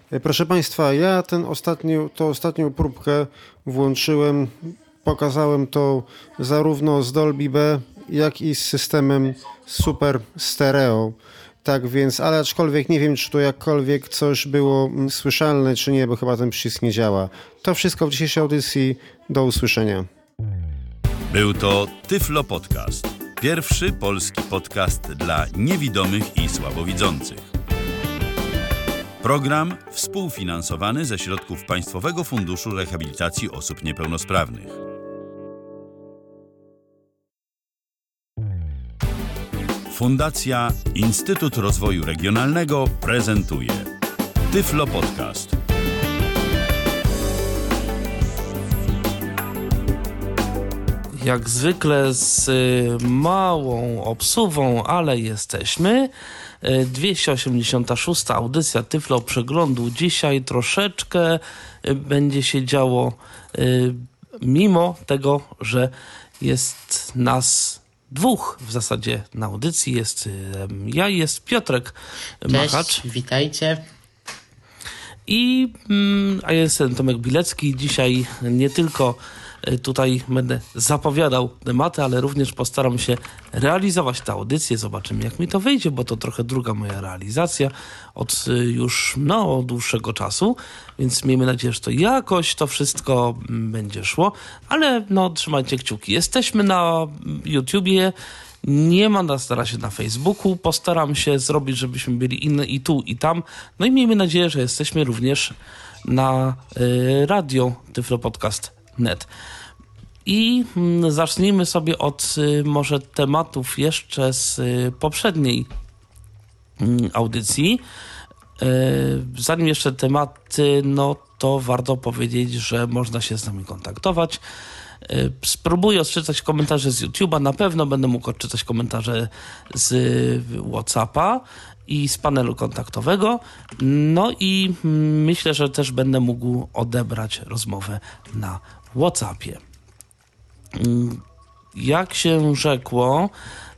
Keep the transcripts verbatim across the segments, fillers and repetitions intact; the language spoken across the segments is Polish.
Proszę Państwa, ja ten ostatnią, tą ostatnią próbkę włączyłem, pokazałem to zarówno z Dolby B, jak i z systemem Super Stereo. Tak więc, ale aczkolwiek nie wiem, czy to jakkolwiek coś było słyszalne, czy nie, bo chyba ten przycisk nie działa. To wszystko w dzisiejszej audycji. Do usłyszenia. Był to Tyflo Podcast. Pierwszy polski podcast dla niewidomych i słabowidzących. Program współfinansowany ze środków Państwowego Funduszu Rehabilitacji Osób Niepełnosprawnych. Fundacja Instytut Rozwoju Regionalnego prezentuje Tyflo Podcast. Jak zwykle z małą obsuwą, ale jesteśmy. dwieście osiemdziesiąta szósta audycja Tyflo Przeglądu. Dzisiaj troszeczkę będzie się działo, mimo tego, że jest nas dwóch w zasadzie na audycji. Jest ja i jest Piotrek Machacz. Cześć, witajcie. I a ja jestem Tomek Bilecki. Dzisiaj nie tylko tutaj będę zapowiadał tematy, ale również postaram się realizować tę audycję. Zobaczymy, jak mi to wyjdzie, bo to trochę druga moja realizacja od już no dłuższego czasu, więc miejmy nadzieję, że to jakoś to wszystko będzie szło, ale no trzymajcie kciuki. Jesteśmy na YouTubie, nie ma nas na razie na Facebooku, postaram się zrobić, żebyśmy byli inne i tu, i tam, no i miejmy nadzieję, że jesteśmy również na y, radio Tyflo Podcast kropka net. I mm, zacznijmy sobie od y, może tematów jeszcze z y, poprzedniej y, audycji. Y, zanim jeszcze tematy, no to warto powiedzieć, że można się z nami kontaktować. Y, spróbuję odczytać komentarze z YouTube'a, na pewno będę mógł odczytać komentarze z y, WhatsAppa i z panelu kontaktowego. No i y, myślę, że też będę mógł odebrać rozmowę na WhatsAppie. Jak się rzekło,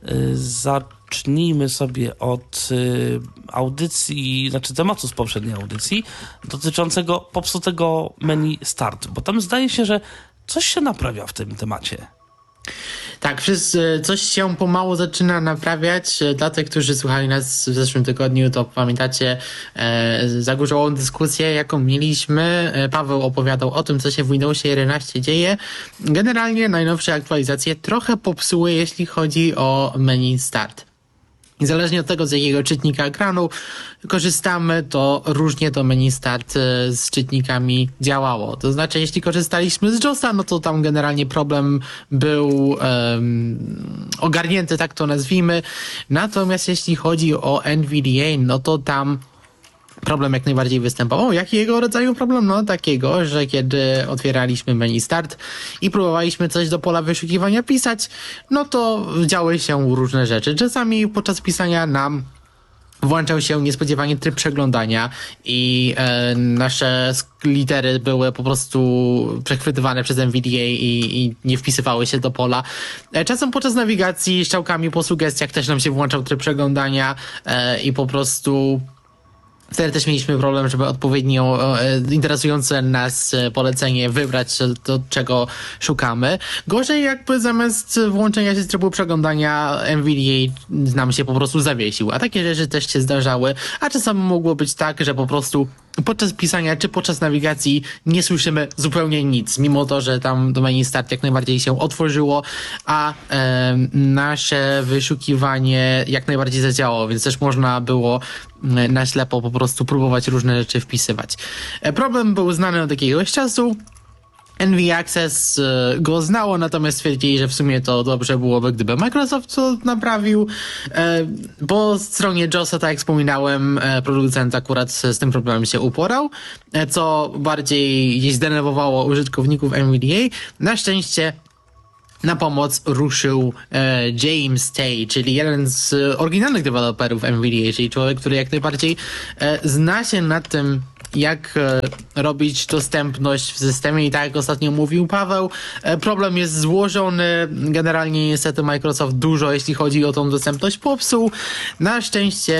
zacznijmy sobie od audycji, znaczy tematu z poprzedniej audycji dotyczącego popsutego menu Start, bo tam zdaje się, że coś się naprawia w tym temacie. Tak, wszyscy, coś się pomału zaczyna naprawiać. Dla tych, którzy słuchali nas w zeszłym tygodniu, to pamiętacie e, zagorzałą dyskusję, jaką mieliśmy. E, Paweł opowiadał o tym, co się w Windowsie jedenaście dzieje. Generalnie najnowsze aktualizacje trochę popsuły, jeśli chodzi o menu Start. Niezależnie od tego, z jakiego czytnika ekranu korzystamy, to różnie to menu Start z czytnikami działało. To znaczy, jeśli korzystaliśmy z JAWSa, no to tam generalnie problem był um, ogarnięty, tak to nazwijmy. Natomiast jeśli chodzi o N V D A, no to tam problem jak najbardziej występował. Jakiego rodzaju problem? No takiego, że kiedy otwieraliśmy menu Start i próbowaliśmy coś do pola wyszukiwania pisać, no to działy się różne rzeczy. Czasami podczas pisania nam włączał się niespodziewanie tryb przeglądania i e, nasze litery były po prostu przechwytywane przez N V D A i, i nie wpisywały się do pola. E, czasem podczas nawigacji strzałkami po sugestiach też nam się włączał tryb przeglądania e, i po prostu wtedy też mieliśmy problem, żeby odpowiednio e, interesujące nas polecenie wybrać, do czego szukamy. Gorzej jakby zamiast włączenia się z trybu przeglądania N V D A nam się po prostu zawiesił. A takie rzeczy też się zdarzały. A czasami mogło być tak, że po prostu podczas pisania czy podczas nawigacji nie słyszymy zupełnie nic, mimo to, że tam do menu Start jak najbardziej się otworzyło, a e, nasze wyszukiwanie jak najbardziej zadziałało, więc też można było na ślepo po prostu próbować różne rzeczy wpisywać. E, problem był znany od jakiegoś czasu. N V Access go znało, natomiast stwierdzili, że w sumie to dobrze byłoby, gdyby Microsoft to naprawił. Po stronie JAWSa, tak jak wspominałem, producent akurat z tym problemem się uporał, co bardziej zdenerwowało użytkowników N V D A. Na szczęście na pomoc ruszył e, James Tay, czyli jeden z oryginalnych deweloperów N V D A, czyli człowiek, który jak najbardziej e, zna się na tym, jak e, robić dostępność w systemie i tak jak ostatnio mówił Paweł, e, problem jest złożony, generalnie niestety Microsoft dużo, jeśli chodzi o tą dostępność, popsuł. Na szczęście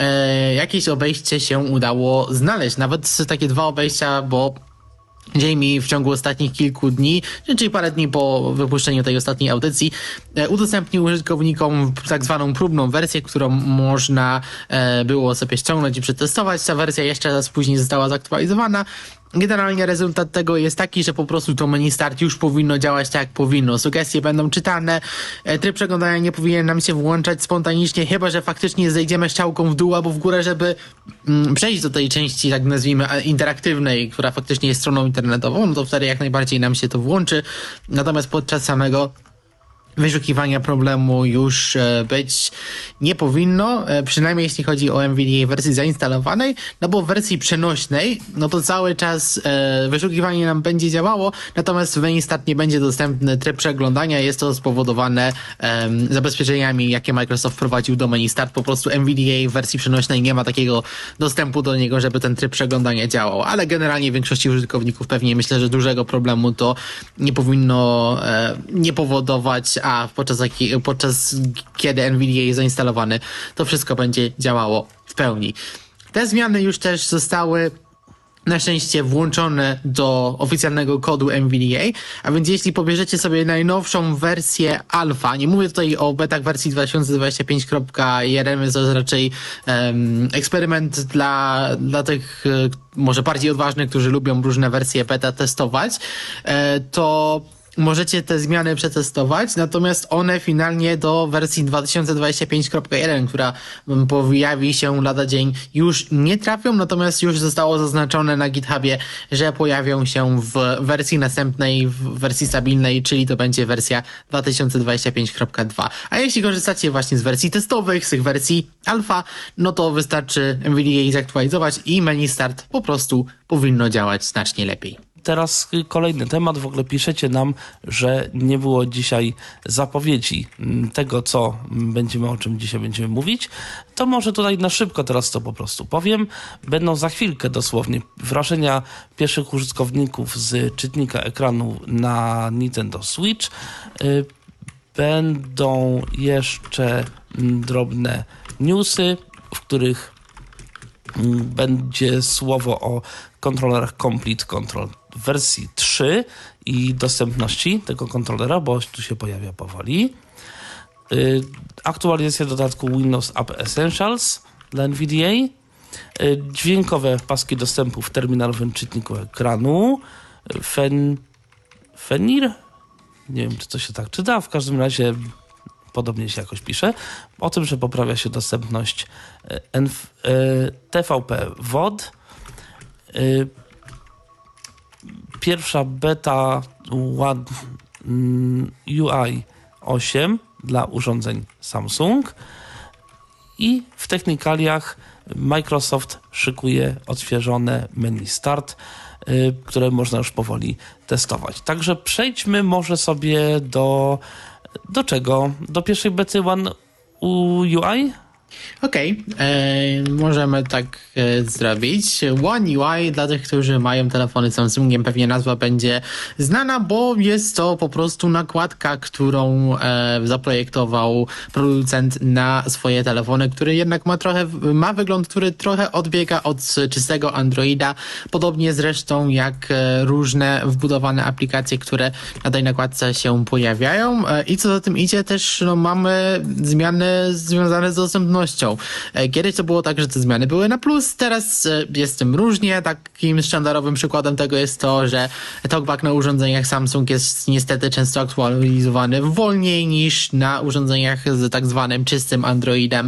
e, jakieś obejście się udało znaleźć. Nawet takie dwa obejścia, bo Jamie w ciągu ostatnich kilku dni, czyli parę dni po wypuszczeniu tej ostatniej audycji, udostępnił użytkownikom tak zwaną próbną wersję, którą można było sobie ściągnąć i przetestować. Ta wersja jeszcze raz później została zaktualizowana. Generalnie rezultat tego jest taki, że po prostu to menu start już powinno działać tak jak powinno. Sugestie będą czytane, tryb przeglądania nie powinien nam się włączać spontanicznie, chyba że faktycznie zejdziemy strzałką w dół albo w górę, żeby mm, przejść do tej części, tak nazwijmy, interaktywnej, która faktycznie jest stroną internetową, no to wtedy jak najbardziej nam się to włączy. Natomiast podczas samego wyszukiwania problemu już e, być nie powinno, e, przynajmniej jeśli chodzi o N V D A w wersji zainstalowanej, no bo w wersji przenośnej, no to cały czas e, wyszukiwanie nam będzie działało, natomiast w menu start nie będzie dostępny tryb przeglądania, jest to spowodowane e, zabezpieczeniami, jakie Microsoft wprowadził do menu start, po prostu N V D A w wersji przenośnej nie ma takiego dostępu do niego, żeby ten tryb przeglądania działał, ale generalnie większości użytkowników pewnie myślę, że dużego problemu to nie powinno e, nie powodować, a podczas, podczas kiedy N V D A jest zainstalowany, to wszystko będzie działało w pełni. Te zmiany już też zostały na szczęście włączone do oficjalnego kodu N V D A, a więc jeśli pobierzecie sobie najnowszą wersję alfa, nie mówię tutaj o betach wersji dwa tysiące dwadzieścia pięć kropka jeden, to jest raczej um, eksperyment dla, dla tych e, może bardziej odważnych, którzy lubią różne wersje beta testować, e, to możecie te zmiany przetestować, natomiast one finalnie do wersji dwa tysiące dwadzieścia pięć kropka jeden, która pojawi się lada dzień, już nie trafią, natomiast już zostało zaznaczone na GitHubie, że pojawią się w wersji następnej, w wersji stabilnej, czyli to będzie wersja dwa tysiące dwadzieścia pięć kropka dwa. A jeśli korzystacie właśnie z wersji testowych, z tych wersji alfa, no to wystarczy N V D A zaktualizować i menu start po prostu powinno działać znacznie lepiej. Teraz kolejny temat. W ogóle piszecie nam, że nie było dzisiaj zapowiedzi tego, co będziemy, o czym dzisiaj będziemy mówić. To może tutaj na szybko teraz to po prostu powiem. Będą za chwilkę dosłownie wrażenia pierwszych użytkowników z czytnika ekranu na Nintendo Switch. Będą jeszcze drobne newsy, w których będzie słowo o kontrolerach Complete Control w wersji trzy i dostępności tego kontrolera, bo tu się pojawia powoli. Yy, aktualizacja dodatku Windows App Essentials dla N V D A. Yy, dźwiękowe paski dostępu w terminalowym czytniku ekranu. Fen... Fenir? Nie wiem, czy to się tak czyta. W każdym razie podobnie się jakoś pisze. O tym, że poprawia się dostępność yy, T V P W O D. Yy, Pierwsza beta U I osiem dla urządzeń Samsung i w technikaliach Microsoft szykuje odświeżone menu start, y, które można już powoli testować. Także przejdźmy może sobie do do czego? Do pierwszej bety One U I? Okej, okay. Możemy tak e, zrobić. One U I dla tych, którzy mają telefony Samsungiem, pewnie nazwa będzie znana, bo jest to po prostu nakładka, którą e, zaprojektował producent na swoje telefony, który jednak ma trochę, ma wygląd, który trochę odbiega od czystego Androida, podobnie zresztą jak e, różne wbudowane aplikacje, które na tej nakładce się pojawiają e, i co za tym idzie też no, mamy zmiany związane z dostępnością. Kiedyś to było tak, że te zmiany były na plus, teraz jest z tym różnie. Takim sztandarowym przykładem tego jest to, że TalkBack na urządzeniach Samsung jest niestety często aktualizowany wolniej niż na urządzeniach z tak zwanym czystym Androidem.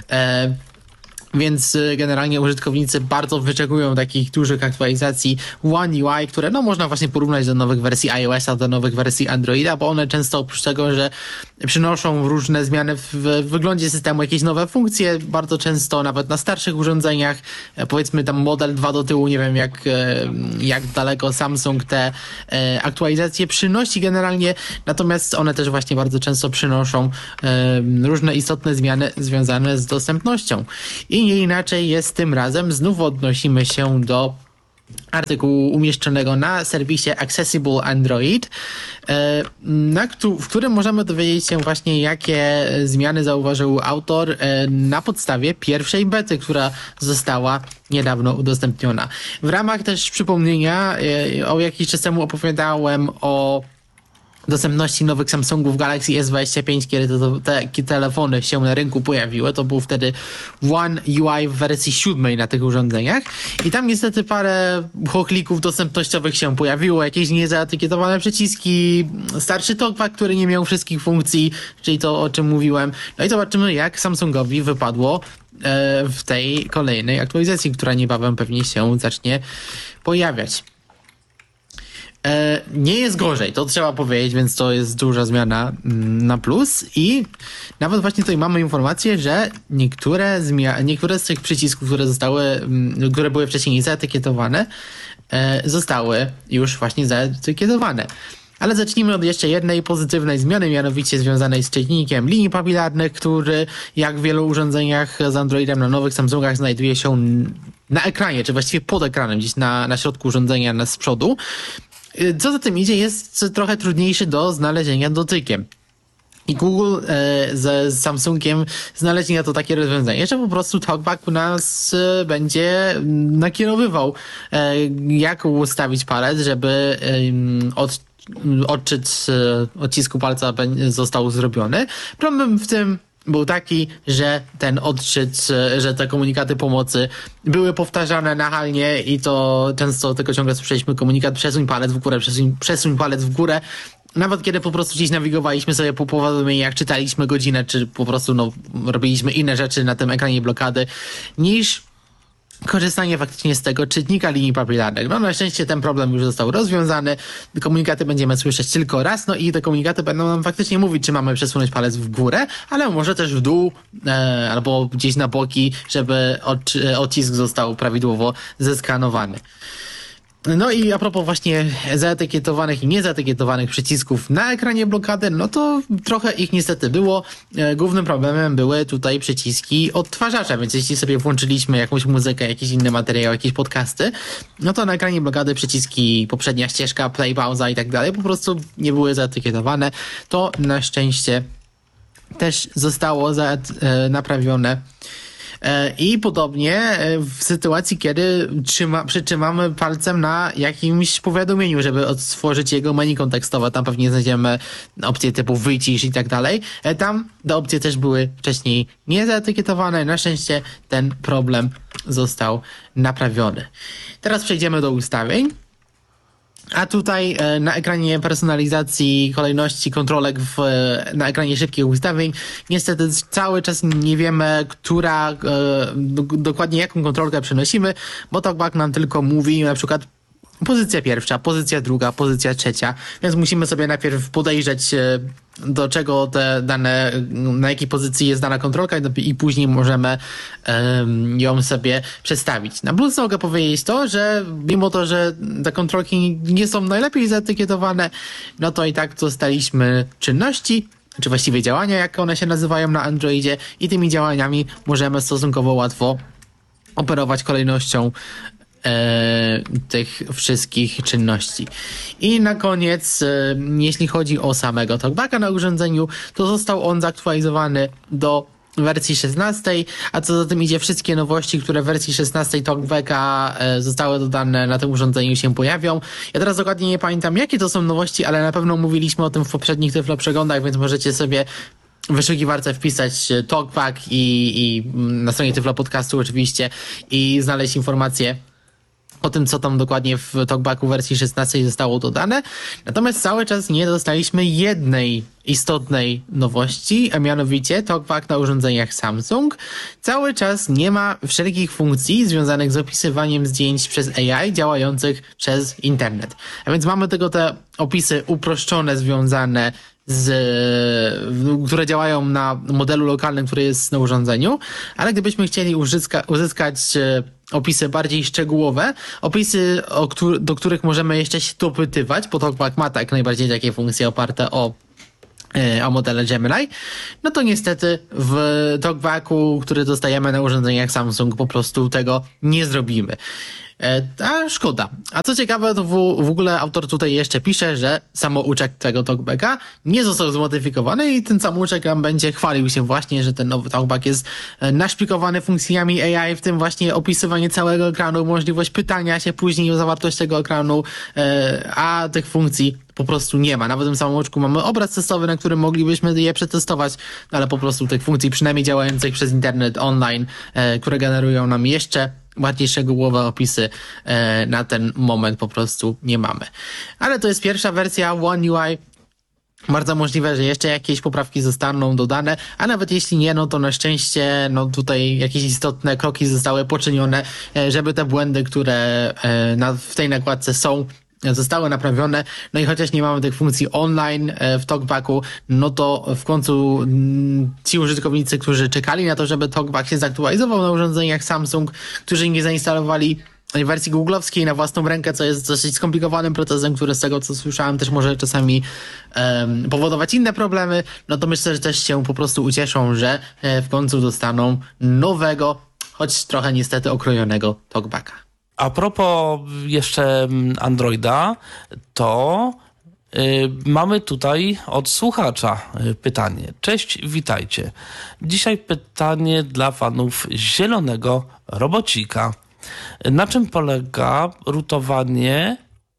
Więc generalnie użytkownicy bardzo wyczekują takich dużych aktualizacji One U I, które no można właśnie porównać do nowych wersji iOS-a, do nowych wersji Androida, bo one często oprócz tego, że przynoszą różne zmiany w wyglądzie systemu, jakieś nowe funkcje, bardzo często nawet na starszych urządzeniach, powiedzmy tam model dwa do tyłu, nie wiem jak, jak daleko Samsung te aktualizacje przynosi generalnie, natomiast one też właśnie bardzo często przynoszą różne istotne zmiany związane z dostępnością. I nie inaczej jest tym razem. Znów odnosimy się do artykułu umieszczonego na serwisie Accessible Android, na, w którym możemy dowiedzieć się właśnie, jakie zmiany zauważył autor na podstawie pierwszej bety, która została niedawno udostępniona. W ramach też przypomnienia, o jakiś czas temu opowiadałem o dostępności nowych Samsungów Galaxy S dwadzieścia pięć, kiedy to, te telefony się na rynku pojawiły. To był wtedy One U I w wersji siódmej na tych urządzeniach i tam niestety parę chochlików dostępnościowych się pojawiło, jakieś niezaetykietowane przyciski, starszy talkback, który nie miał wszystkich funkcji, czyli to, o czym mówiłem. No i zobaczymy, jak Samsungowi wypadło e, w tej kolejnej aktualizacji, która niebawem pewnie się zacznie pojawiać. E, nie jest gorzej, to trzeba powiedzieć, więc to jest duża zmiana mm, na plus i nawet właśnie tutaj mamy informację, że niektóre, zmia- niektóre z tych przycisków, które zostały, mm, które były wcześniej zaetykietowane, e, zostały już właśnie zaetykietowane. Ale zacznijmy od jeszcze jednej pozytywnej zmiany, mianowicie związanej z czytnikiem linii papilarnych, który jak w wielu urządzeniach z Androidem na nowych Samsungach znajduje się na ekranie, czy właściwie pod ekranem, gdzieś na, na środku urządzenia, na z przodu. Co za tym idzie, jest trochę trudniejszy do znalezienia dotykiem. I Google e, z, z Samsungiem znaleźli na to takie rozwiązanie, że po prostu TalkBack u nas e, będzie nakierowywał, e, jak ustawić palec, żeby e, od, odczyt e, odcisku palca został zrobiony. Problem w tym był taki, że ten odczyt, że te komunikaty pomocy były powtarzane nachalnie i to często tylko ciągle słyszeliśmy komunikat przesuń palec w górę, przesuń, przesuń palec w górę. Nawet kiedy po prostu gdzieś nawigowaliśmy sobie po powiadomieniach, czytaliśmy godzinę, czy po prostu no, robiliśmy inne rzeczy na tym ekranie blokady, niż korzystanie faktycznie z tego czytnika linii papilarnych. No na szczęście ten problem już został rozwiązany. Komunikaty będziemy słyszeć tylko raz, no i te komunikaty będą nam faktycznie mówić, czy mamy przesunąć palec w górę, ale może też w dół e, albo gdzieś na boki, żeby od, odcisk został prawidłowo zeskanowany. No i a propos właśnie zaetykietowanych i niezaetykietowanych przycisków na ekranie blokady, no to trochę ich niestety było. Głównym problemem były tutaj przyciski odtwarzacza, więc jeśli sobie włączyliśmy jakąś muzykę, jakiś inny materiał, jakieś podcasty, no to na ekranie blokady przyciski poprzednia ścieżka, play, pauza i tak dalej po prostu nie były zaetykietowane. To na szczęście też zostało zaet- naprawione. I podobnie w sytuacji, kiedy trzyma, przytrzymamy palcem na jakimś powiadomieniu, żeby otworzyć jego menu kontekstowe. Tam pewnie znajdziemy opcje typu wycisz i tak dalej. Tam te opcje też były wcześniej niezaetykietowane. Na szczęście ten problem został naprawiony. Teraz przejdziemy do ustawień. A tutaj e, na ekranie personalizacji kolejności kontrolek w, e, na ekranie szybkich ustawień niestety cały czas nie wiemy, która e, do, dokładnie jaką kontrolkę przenosimy, bo TalkBack nam tylko mówi na przykład pozycja pierwsza, pozycja druga, pozycja trzecia, więc musimy sobie najpierw podejrzeć, e, do czego te dane, na jakiej pozycji jest dana kontrolka i, i później możemy um, ją sobie przestawić. Na plus mogę powiedzieć to, że mimo to, że te kontrolki nie są najlepiej zaetykietowane, no to i tak dostaliśmy czynności, czy właściwie działania, jak one się nazywają na Androidzie i tymi działaniami możemy stosunkowo łatwo operować kolejnością E, tych wszystkich czynności. I na koniec, e, jeśli chodzi o samego TalkBacka na urządzeniu, to został on zaktualizowany do wersji szesnastej, a co za tym idzie, wszystkie nowości, które w wersji szesnastej TalkBacka e, zostały dodane na tym urządzeniu się pojawią. Ja teraz dokładnie nie pamiętam, jakie to są nowości, ale na pewno mówiliśmy o tym w poprzednich Tyflo przeglądach, więc możecie sobie w wyszukiwarce wpisać TalkBack i, i na stronie Tyflo Podcastu oczywiście i znaleźć informacje o tym, co tam dokładnie w TalkBacku wersji szesnastej zostało dodane. Natomiast cały czas nie dostaliśmy jednej istotnej nowości, a mianowicie TalkBack na urządzeniach Samsung cały czas nie ma wszelkich funkcji związanych z opisywaniem zdjęć przez A I działających przez internet. A więc mamy tylko te opisy uproszczone związane z, które działają na modelu lokalnym, który jest na urządzeniu, ale gdybyśmy chcieli uzyska, uzyskać opisy bardziej szczegółowe, opisy, o któr, do których możemy jeszcze się dopytywać, bo TalkBack ma tak najbardziej takie funkcje oparte o o modele Gemini, no to niestety w TalkBacku, który dostajemy na urządzeniach Samsung, po prostu tego nie zrobimy. A szkoda. A co ciekawe, to w, w ogóle autor tutaj jeszcze pisze, że samouczek tego talkbacka nie został zmodyfikowany i ten samouczek nam będzie chwalił się właśnie, że ten nowy talkback jest naszpikowany funkcjami A I, w tym właśnie opisywanie całego ekranu, możliwość pytania się później o zawartość tego ekranu, a tych funkcji po prostu nie ma. Na tym samouczku mamy obraz testowy, na którym moglibyśmy je przetestować, ale po prostu tych funkcji, przynajmniej działających przez internet online, które generują nam jeszcze bardziej szczegółowe opisy, na ten moment po prostu nie mamy. Ale to jest pierwsza wersja One U I. Bardzo możliwe, że jeszcze jakieś poprawki zostaną dodane, a nawet jeśli nie, no to na szczęście no tutaj jakieś istotne kroki zostały poczynione, żeby te błędy, które na, w tej nakładce są, zostały naprawione. No i chociaż nie mamy tych funkcji online w talkbacku, no to w końcu ci użytkownicy, którzy czekali na to, żeby talkback się zaktualizował na urządzeniach Samsung, którzy nie zainstalowali wersji googlowskiej na własną rękę, co jest dosyć skomplikowanym procesem, który z tego co słyszałem też może czasami um, powodować inne problemy, no to myślę, że też się po prostu ucieszą, że w końcu dostaną nowego, choć trochę niestety okrojonego talkbacka. A propos jeszcze Androida, to y, mamy tutaj od słuchacza y, pytanie. Cześć, witajcie. Dzisiaj pytanie dla fanów zielonego robocika. Na czym polega rutowanie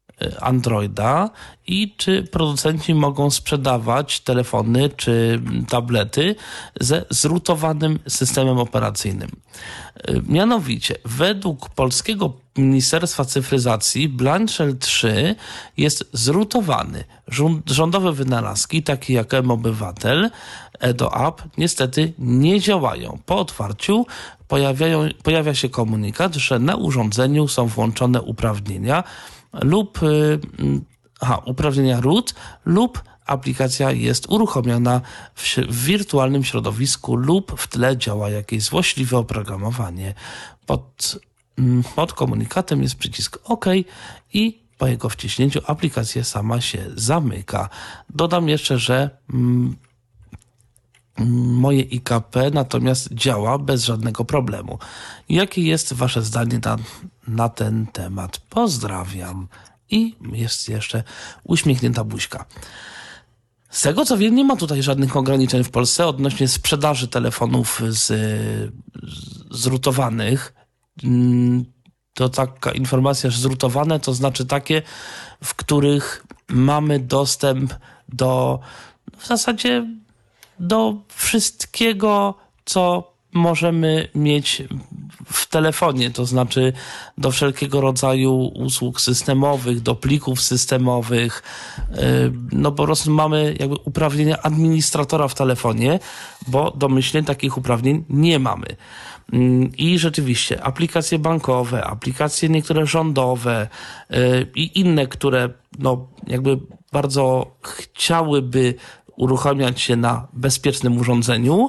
Androida i czy producenci mogą sprzedawać telefony czy tablety ze zrutowanym systemem operacyjnym? Mianowicie, według polskiego Ministerstwa Cyfryzacji Blind Shell trzy jest zrutowany. Rządowe wynalazki, takie jak mObywatel, EdoApp, niestety nie działają. Po otwarciu pojawiają, pojawia się komunikat, że na urządzeniu są włączone uprawnienia lub aha, uprawnienia root lub aplikacja jest uruchomiona w, w wirtualnym środowisku lub w tle działa jakieś złośliwe oprogramowanie. Pod, pod komunikatem jest przycisk OK i po jego wciśnięciu aplikacja sama się zamyka. Dodam jeszcze, że mm, moje I K P natomiast działa bez żadnego problemu. Jakie jest wasze zdanie na, na ten temat? Pozdrawiam. I jest jeszcze uśmiechnięta buźka. Z tego co wiem, nie ma tutaj żadnych ograniczeń w Polsce odnośnie sprzedaży telefonów z, z, zrutowanych. To taka informacja, że zrutowane to znaczy takie, w których mamy dostęp do w zasadzie do wszystkiego, co możemy mieć w telefonie, to znaczy do wszelkiego rodzaju usług systemowych, do plików systemowych. No po prostu mamy jakby uprawnienia administratora w telefonie, bo domyślnie takich uprawnień nie mamy. I rzeczywiście aplikacje bankowe, aplikacje niektóre rządowe i inne, które no jakby bardzo chciałyby uruchamiać się na bezpiecznym urządzeniu,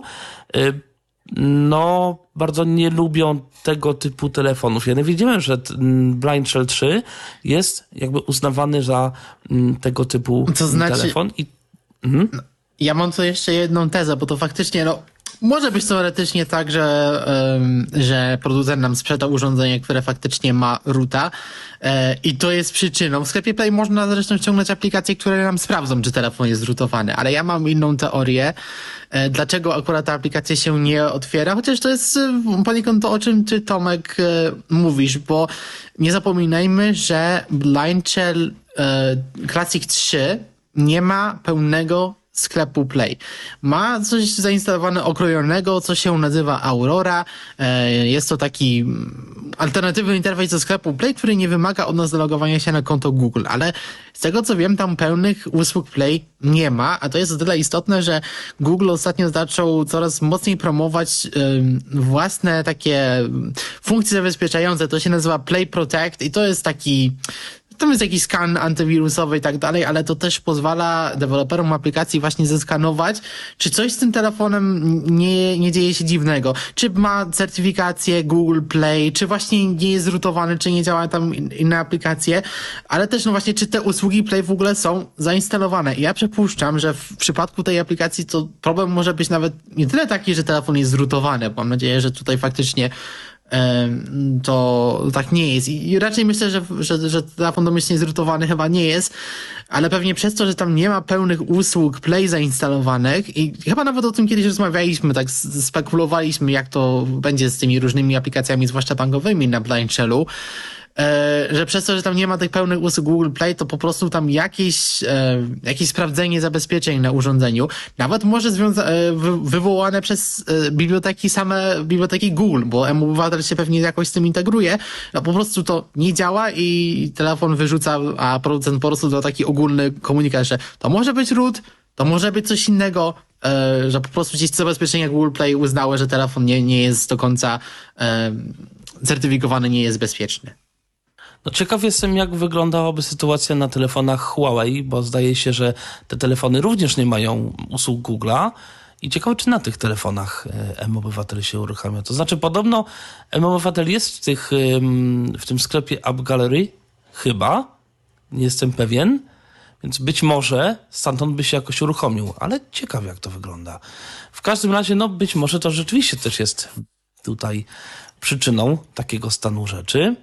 no bardzo nie lubią tego typu telefonów. Ja nie wiedziałem, że Blind Shell trzy jest jakby uznawany za tego typu to znaczy, telefon. I, mhm. Ja mam tu jeszcze jedną tezę, bo to faktycznie no może być teoretycznie tak, że, um, że producent nam sprzeda urządzenie, które faktycznie ma roota e, i to jest przyczyną. W sklepie Play można zresztą ściągnąć aplikacje, które nam sprawdzą, czy telefon jest zrootowany, ale ja mam inną teorię, e, dlaczego akurat ta aplikacja się nie otwiera, chociaż to jest e, poniekąd to, o czym ty, Tomek, e, mówisz, bo nie zapominajmy, że Blind Shell e, Classic trzy nie ma pełnego sklepu Play. Ma coś zainstalowane okrojonego, co się nazywa Aurora. Jest to taki alternatywny interfejs do sklepu Play, który nie wymaga od nas zalogowania się na konto Google, ale z tego co wiem, tam pełnych usług Play nie ma, a to jest o tyle istotne, że Google ostatnio zaczął coraz mocniej promować własne takie funkcje zabezpieczające. To się nazywa Play Protect i to jest taki tam jest jakiś skan antywirusowy i tak dalej, ale to też pozwala deweloperom aplikacji właśnie zeskanować, czy coś z tym telefonem nie, nie dzieje się dziwnego. Czy ma certyfikację Google Play, czy właśnie nie jest zrootowany, czy nie działa tam inne aplikacje, ale też no właśnie, czy te usługi Play w ogóle są zainstalowane. I ja przypuszczam, że w przypadku tej aplikacji to problem może być nawet nie tyle taki, że telefon jest zrootowany. Mam nadzieję, że tutaj faktycznie to tak nie jest. I raczej myślę, że, że, że telefon domyślnie zrutowany chyba nie jest, ale pewnie przez to, że tam nie ma pełnych usług Play zainstalowanych i chyba nawet o tym kiedyś rozmawialiśmy, tak spekulowaliśmy, jak to będzie z tymi różnymi aplikacjami, zwłaszcza bankowymi na Blind Shellu, że przez to, że tam nie ma tych pełnych usług Google Play, to po prostu tam jakieś, jakieś sprawdzenie zabezpieczeń na urządzeniu, nawet może związa- wy- wywołane przez biblioteki, same biblioteki Google, bo M-Obywatel się pewnie jakoś z tym integruje, no po prostu to nie działa i telefon wyrzuca, a producent po prostu da taki ogólny komunikat, że to może być root, to może być coś innego, że po prostu gdzieś zabezpieczenia Google Play uznały, że telefon nie, nie jest do końca certyfikowany, nie jest bezpieczny. No ciekaw jestem, jak wyglądałaby sytuacja na telefonach Huawei, bo zdaje się, że te telefony również nie mają usług Google'a i ciekawe, czy na tych telefonach M-Obywatel się uruchamia. To znaczy, podobno M-Obywatel jest w, tych, w tym sklepie App Gallery, chyba, nie jestem pewien, więc być może stamtąd by się jakoś uruchomił, ale ciekawe, jak to wygląda. W każdym razie, no być może to rzeczywiście też jest tutaj przyczyną takiego stanu rzeczy.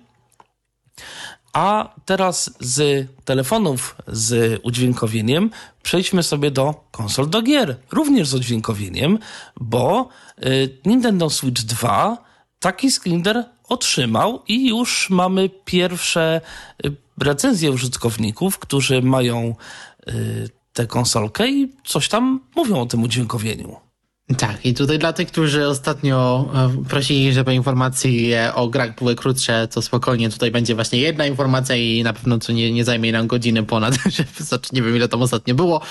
A teraz z telefonów z udźwiękowieniem przejdźmy sobie do konsol do gier, również z udźwiękowieniem, bo y, Nintendo Switch dwa taki screener otrzymał i już mamy pierwsze y, recenzje użytkowników, którzy mają y, tę konsolkę i coś tam mówią o tym udźwiękowieniu. Tak, i tutaj dla tych, którzy ostatnio prosili, żeby informacje o grach były krótsze, to spokojnie, tutaj będzie właśnie jedna informacja i na pewno to nie, nie zajmie nam godziny ponad, żeby, nie wiem ile tam ostatnio było,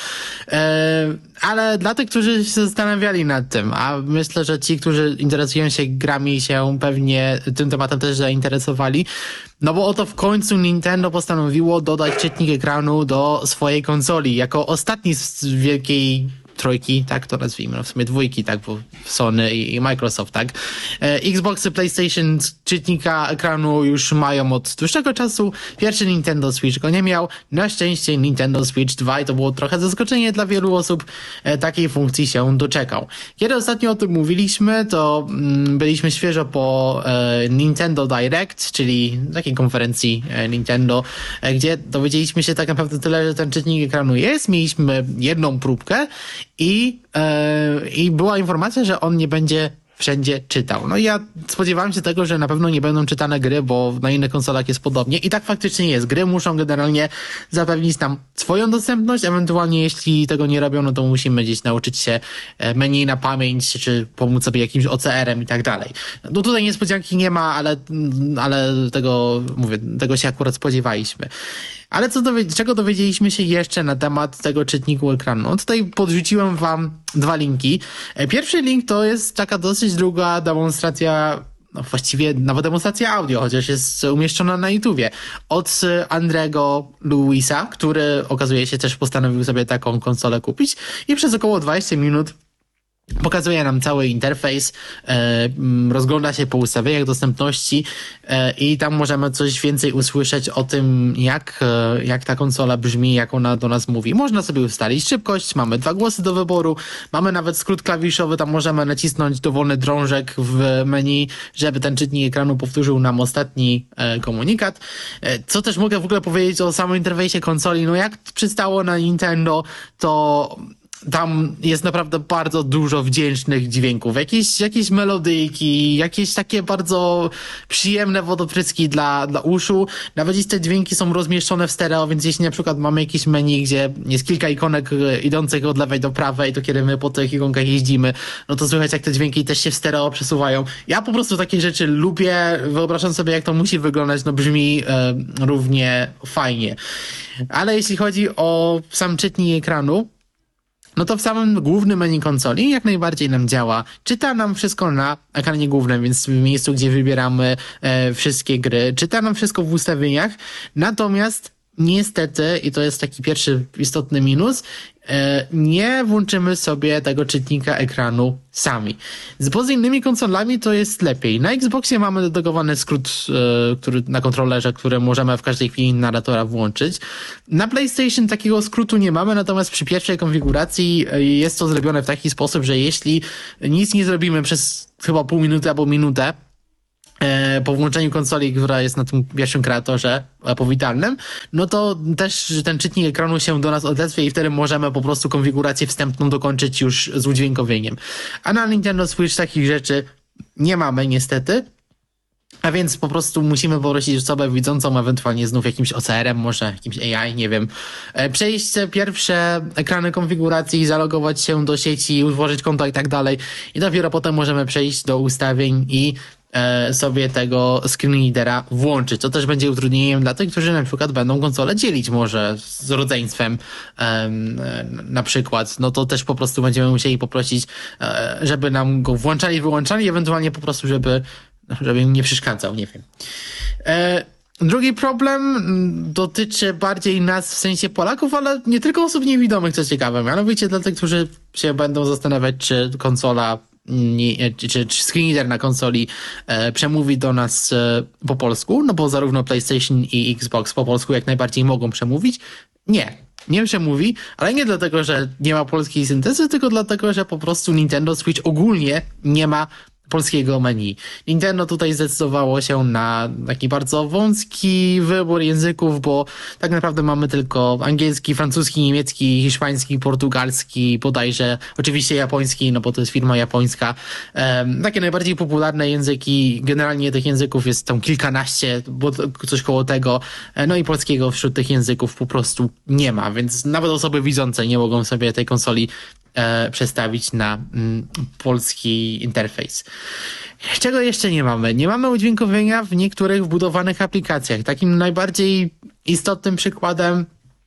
ale dla tych, którzy się zastanawiali nad tym, a myślę, że ci, którzy interesują się grami, się pewnie tym tematem też zainteresowali, no bo oto w końcu Nintendo postanowiło dodać czytnik ekranu do swojej konsoli, jako ostatni z wielkiej trójki, tak to nazwijmy, no w sumie dwójki, tak, bo Sony i Microsoft, tak. E, Xboxy, PlayStation czytnika ekranu już mają od dłuższego czasu. Pierwszy Nintendo Switch go nie miał. Na szczęście Nintendo Switch dwa, i to było trochę zaskoczenie dla wielu osób, e, takiej funkcji się doczekał. Kiedy ostatnio o tym mówiliśmy, to mm, byliśmy świeżo po e, Nintendo Direct, czyli takiej konferencji e, Nintendo, e, gdzie dowiedzieliśmy się tak naprawdę tyle, że ten czytnik ekranu jest. Mieliśmy jedną próbkę I, yy, i była informacja, że on nie będzie wszędzie czytał. No i ja spodziewałem się tego, że na pewno nie będą czytane gry, bo na innych konsolach jest podobnie i tak faktycznie jest. Gry muszą generalnie zapewnić nam swoją dostępność, ewentualnie jeśli tego nie robią, no to musimy gdzieś nauczyć się menu na pamięć, czy pomóc sobie jakimś O C R em i tak dalej. No tutaj niespodzianki nie ma, ale, ale tego, mówię, tego się akurat spodziewaliśmy. Ale co dowie- czego dowiedzieliśmy się jeszcze na temat tego czytniku ekranu? No tutaj podrzuciłem wam dwa linki. Pierwszy link to jest taka dosyć długa demonstracja, no właściwie nawet demonstracja audio, chociaż jest umieszczona na YouTubie, od Andrego Luisa, który okazuje się też postanowił sobie taką konsolę kupić i przez około dwadzieścia minut pokazuje nam cały interfejs, e, rozgląda się po ustawieniach dostępności e, i tam możemy coś więcej usłyszeć o tym, jak, e, jak ta konsola brzmi, jak ona do nas mówi. Można sobie ustalić szybkość, mamy dwa głosy do wyboru, mamy nawet skrót klawiszowy, tam możemy nacisnąć dowolny drążek w menu, żeby ten czytnik ekranu powtórzył nam ostatni e, komunikat. E, co też mogę w ogóle powiedzieć o samym interfejsie konsoli, no jak przystało na Nintendo, to tam jest naprawdę bardzo dużo wdzięcznych dźwięków. Jakieś, jakieś melodyjki, jakieś takie bardzo przyjemne wodopryski dla, dla uszu. Nawet jeśli te dźwięki są rozmieszczone w stereo, więc jeśli na przykład mamy jakieś menu, gdzie jest kilka ikonek idących od lewej do prawej, to kiedy my po tych ikonkach jeździmy, no to słychać, jak te dźwięki też się w stereo przesuwają. Ja po prostu takie rzeczy lubię. Wyobrażam sobie, jak to musi wyglądać. No brzmi e, równie fajnie. Ale jeśli chodzi o sam czytnik ekranu, no to w samym głównym menu konsoli jak najbardziej nam działa. Czyta nam wszystko na ekranie głównym, więc w miejscu, gdzie wybieramy e, wszystkie gry. Czyta nam wszystko w ustawieniach. Natomiast niestety, i to jest taki pierwszy istotny minus, e, nie włączymy sobie tego czytnika ekranu sami. Z poza innymi konsolami to jest lepiej. Na Xboxie mamy dedykowany skrót e, który, na kontrolerze, który możemy w każdej chwili narratora włączyć. Na PlayStation takiego skrótu nie mamy, natomiast przy pierwszej konfiguracji jest to zrobione w taki sposób, że jeśli nic nie zrobimy przez chyba pół minuty albo minutę, e, po włączeniu konsoli, która jest na tym pierwszym kreatorze e, powitalnym, no to też ten czytnik ekranu się do nas odezwie i wtedy możemy po prostu konfigurację wstępną dokończyć już z udźwiękowieniem. A na Nintendo Switch takich rzeczy nie mamy niestety. A więc po prostu musimy poprosić osobę widzącą, ewentualnie znów jakimś O C R-em, może jakimś A I, nie wiem, przejść te pierwsze ekrany konfiguracji, zalogować się do sieci, utworzyć konto i tak dalej. I dopiero potem możemy przejść do ustawień i e, sobie tego screen readera włączyć. To też będzie utrudnieniem dla tych, którzy na przykład będą konsolę dzielić może z rodzeństwem e, na przykład. No to też po prostu będziemy musieli poprosić, e, żeby nam go włączali, wyłączali, ewentualnie po prostu, żeby żeby mi nie przeszkadzał, nie wiem. E, drugi problem dotyczy bardziej nas, w sensie Polaków, ale nie tylko osób niewidomych, co ciekawe. Mianowicie dla tych, którzy się będą zastanawiać, czy konsola, nie, czy, czy screen reader na konsoli e, przemówi do nas e, po polsku, no bo zarówno PlayStation i Xbox po polsku jak najbardziej mogą przemówić. Nie. Nie przemówi, ale nie dlatego, że nie ma polskiej syntezy, tylko dlatego, że po prostu Nintendo Switch ogólnie nie ma polskiego menu. Nintendo tutaj zdecydowało się na taki bardzo wąski wybór języków, bo tak naprawdę mamy tylko angielski, francuski, niemiecki, hiszpański, portugalski, bodajże oczywiście japoński, no bo to jest firma japońska. Um, takie najbardziej popularne języki, generalnie tych języków jest tam kilkanaście, bo coś koło tego, no i polskiego wśród tych języków po prostu nie ma, więc nawet osoby widzące nie mogą sobie tej konsoli E, przestawić na mm, polski interfejs. Czego jeszcze nie mamy? Nie mamy udźwiękowienia w niektórych wbudowanych aplikacjach. Takim najbardziej istotnym przykładem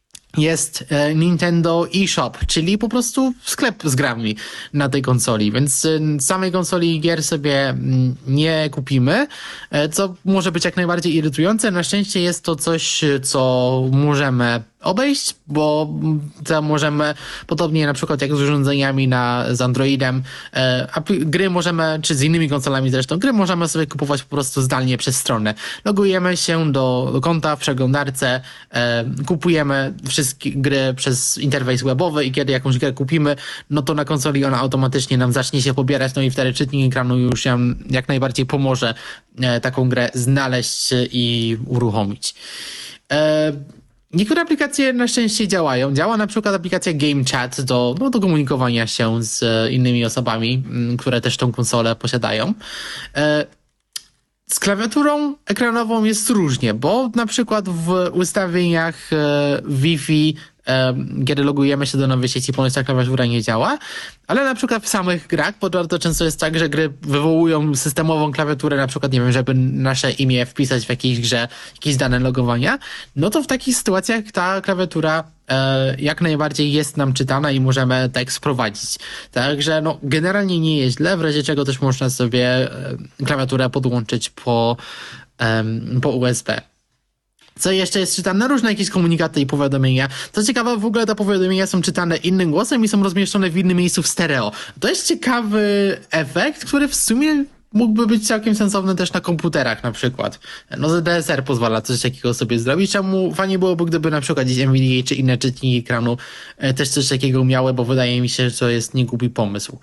jest e, Nintendo eShop, czyli po prostu sklep z grami na tej konsoli, więc e, samej konsoli gier sobie m, nie kupimy, e, co może być jak najbardziej irytujące. Na szczęście jest to coś, co możemy obejść, bo to możemy, podobnie na przykład jak z urządzeniami na, z Androidem, e, gry możemy, czy z innymi konsolami zresztą, gry możemy sobie kupować po prostu zdalnie przez stronę. Logujemy się do, do konta w przeglądarce, e, kupujemy wszystkie gry przez interfejs webowy i kiedy jakąś grę kupimy, no to na konsoli ona automatycznie nam zacznie się pobierać, no i wtedy czytnik ekranu już nam jak najbardziej pomoże e, taką grę znaleźć i uruchomić. E, Niektóre aplikacje na szczęście działają. Działa na przykład aplikacja Game Chat do, no, do komunikowania się z innymi osobami, które też tą konsolę posiadają. Z klawiaturą ekranową jest różnie, bo na przykład w ustawieniach Wi-Fi, kiedy logujemy się do nowej sieci, ponoć ta klawiatura nie działa, ale na przykład w samych grach, bo bardzo często jest tak, że gry wywołują systemową klawiaturę, na przykład, nie wiem, żeby nasze imię wpisać w jakiejś grze, jakieś dane logowania, no to w takich sytuacjach ta klawiatura e, jak najbardziej jest nam czytana i możemy tekst prowadzić. Także no, generalnie nie jest źle, w razie czego też można sobie e, klawiaturę podłączyć po, e, po U S B. Co jeszcze jest czytane? Różne jakieś komunikaty i powiadomienia. Co ciekawe, w ogóle te powiadomienia są czytane innym głosem i są rozmieszczone w innym miejscu w stereo. To jest ciekawy efekt, który w sumie mógłby być całkiem sensowny też na komputerach na przykład. No Z D S R pozwala coś takiego sobie zrobić, czemu fajnie byłoby, gdyby na przykład gdzieś N V D A czy inne czytniki ekranu też coś takiego miały, bo wydaje mi się, że to jest niegłupi pomysł.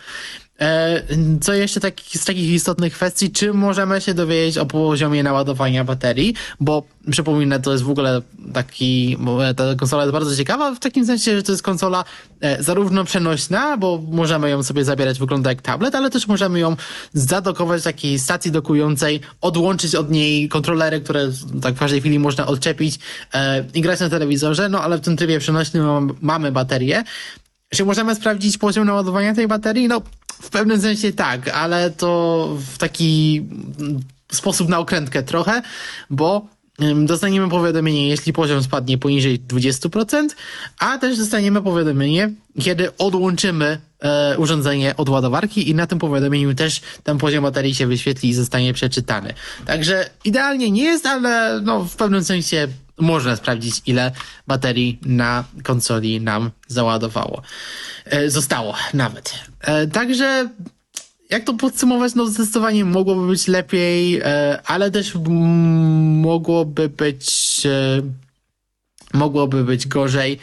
Co jeszcze tak, z takich istotnych kwestii, czy możemy się dowiedzieć o poziomie naładowania baterii, bo przypominam, to jest w ogóle taki, ta konsola jest bardzo ciekawa w takim sensie, że to jest konsola zarówno przenośna, bo możemy ją sobie zabierać, wygląda jak tablet, ale też możemy ją zadokować w takiej stacji dokującej, odłączyć od niej kontrolery, które tak w każdej chwili można odczepić i grać na telewizorze, no ale w tym trybie przenośnym mamy baterię. Czy możemy sprawdzić poziom naładowania tej baterii? No, w pewnym sensie tak, ale to w taki sposób na okrętkę trochę, bo dostaniemy powiadomienie, jeśli poziom spadnie poniżej dwadzieścia procent, a też dostaniemy powiadomienie, kiedy odłączymy e, urządzenie od ładowarki i na tym powiadomieniu też ten poziom baterii się wyświetli i zostanie przeczytany. Także idealnie nie jest, ale no, w pewnym sensie można sprawdzić, ile baterii na konsoli nam załadowało. E, zostało nawet. E, także jak to podsumować? No zdecydowanie mogłoby być lepiej, e, ale też m- mogłoby być e, mogłoby być gorzej,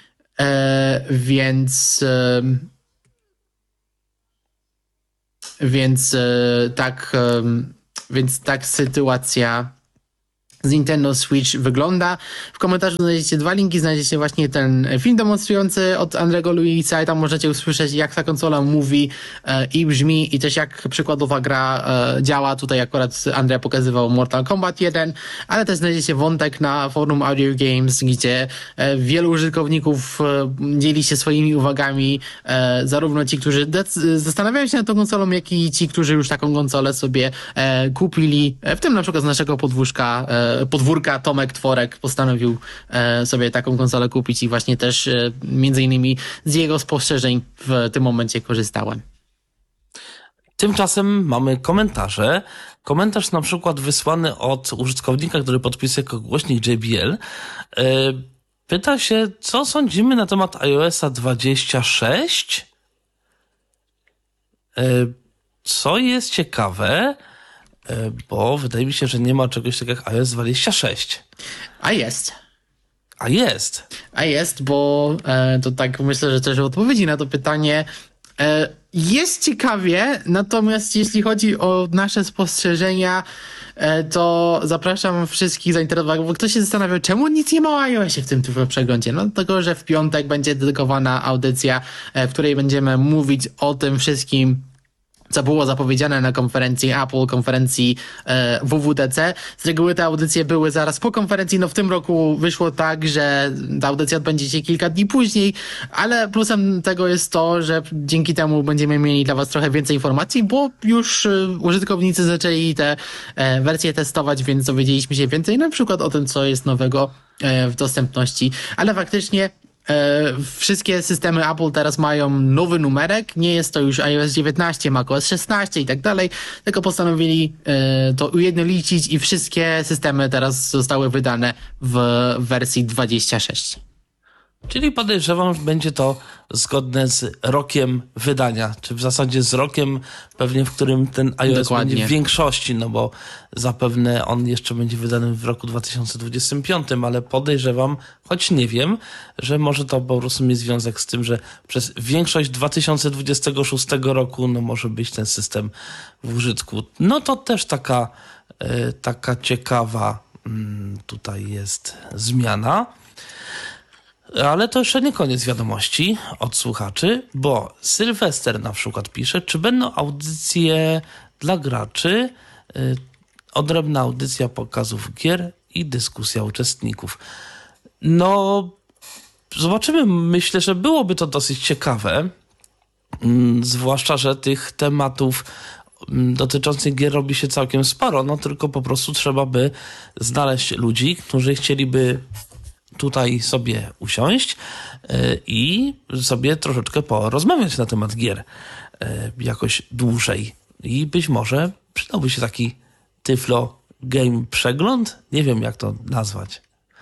e, więc e, więc e, tak e, Więc tak sytuacja z Nintendo Switch wygląda. W komentarzu znajdziecie dwa linki, znajdziecie właśnie ten film demonstrujący od Andrego Luisa i tam możecie usłyszeć, jak ta konsola mówi e, i brzmi i też jak przykładowa gra e, działa. Tutaj akurat Andrzej pokazywał Mortal Kombat jeden, ale też znajdziecie wątek na forum Audio Games, gdzie e, wielu użytkowników e, dzieli się swoimi uwagami, e, zarówno ci, którzy dec- zastanawiają się nad tą konsolą, jak i ci, którzy już taką konsolę sobie e, kupili, e, w tym na przykład z naszego podwórka e, podwórka Tomek Tworek postanowił e, sobie taką konsolę kupić i właśnie też e, między innymi z jego spostrzeżeń w tym momencie korzystałem. Tymczasem mamy komentarze. Komentarz na przykład wysłany od użytkownika, który podpisuje jako głośnik J B L. E, pyta się, co sądzimy na temat iOS-a dwadzieścia sześć? E, co jest ciekawe, bo wydaje mi się, że nie ma czegoś takiego jak iOS dwadzieścia sześć. A jest. A jest. A jest, bo e, to tak myślę, że też odpowiedzi na to pytanie. E, jest ciekawie, natomiast jeśli chodzi o nasze spostrzeżenia, e, to zapraszam wszystkich zainteresowanych, bo ktoś się zastanawiał, czemu nic nie ma o iOSie w tym typowym przeglądzie. No dlatego, że w piątek będzie dedykowana audycja, e, w której będziemy mówić o tym wszystkim, co było zapowiedziane na konferencji Apple, konferencji e, W W D C. Z reguły te audycje były zaraz po konferencji, no w tym roku wyszło tak, że ta audycja odbędzie się kilka dni później, ale plusem tego jest to, że dzięki temu będziemy mieli dla was trochę więcej informacji, bo już e, użytkownicy zaczęli te e, wersje testować, więc dowiedzieliśmy się więcej na przykład o tym, co jest nowego e, w dostępności, ale faktycznie E, wszystkie systemy Apple teraz mają nowy numerek, nie jest to już iOS dziewiętnaście, macOS szesnaście i tak dalej, tylko postanowili e, to ujednolicić i wszystkie systemy teraz zostały wydane w wersji dwadzieścia sześć. Czyli podejrzewam, że będzie to zgodne z rokiem wydania, czy w zasadzie z rokiem pewnie, w którym ten iOS Dokładnie. będzie w większości, no bo zapewne on jeszcze będzie wydany w roku dwa tysiące dwudziestym piątym, ale podejrzewam, choć nie wiem, że może to po prostu mieć związek z tym, że przez większość dwa tysiące dwudziestego szóstego roku no może być ten system w użytku. No to też taka, y, taka ciekawa y, tutaj jest zmiana. Ale to jeszcze nie koniec wiadomości od słuchaczy, bo Sylwester na przykład pisze, czy będą audycje dla graczy, yy, odrębna audycja pokazów gier i dyskusja uczestników. No, zobaczymy. Myślę, że byłoby to dosyć ciekawe, yy, zwłaszcza, że tych tematów yy, dotyczących gier robi się całkiem sporo, no tylko po prostu trzeba by znaleźć ludzi, którzy chcieliby tutaj sobie usiąść yy, i sobie troszeczkę porozmawiać na temat gier yy, jakoś dłużej. I być może przydałby się taki Tyflo Game Przegląd. Nie wiem, jak to nazwać.